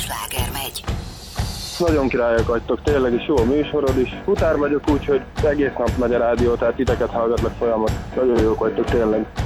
sláger megy. Nagyon királyok vagytok, tényleg is jó a műsorod is. Futár vagyok, úgyhogy egész nap megy a rádió, tehát titeket hallgatlak folyamat. Nagyon jók vagytok, tényleg.